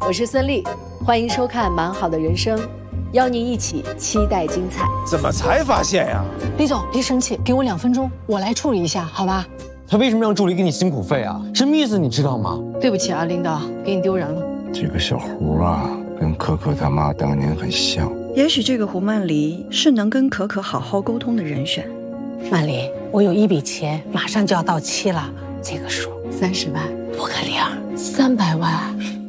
我是孙俪，欢迎收看《蛮好的人生》，邀您一起期待精彩。 怎么才发现呀？ 李总，别生气，给我2分钟，我来处理一下，好吧？ 他为什么让助理给你辛苦费啊？什么意思？你知道吗？ 对不起啊，领导，给你丢人了。 这个小胡啊，跟可可他妈当年很像。 也许这个胡曼离是能跟可可好好沟通的人选。 曼离，我有一笔钱马上就要到期了，这个数30万，不可0，300万。